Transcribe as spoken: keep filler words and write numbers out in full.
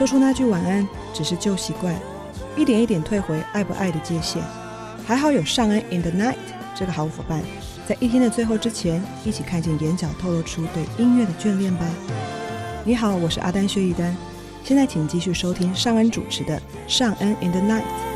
说出那句晚安只是旧习惯，一点一点退回爱不爱的界限。还好有尚恩 in the night 这个好伙伴，在一天的最后之前，一起看见眼角透露出对音乐的眷恋吧。你好，我是阿丹薛一丹，现在请继续收听尚恩主持的尚恩 in the night。